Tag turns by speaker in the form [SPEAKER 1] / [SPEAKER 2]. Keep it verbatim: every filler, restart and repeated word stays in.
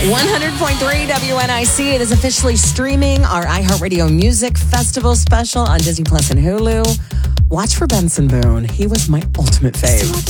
[SPEAKER 1] one hundred point three W N I C. It is officially streaming our iHeartRadio Music Festival special on Disney Plus and Hulu. Watch for Benson Boone. He was my ultimate fave.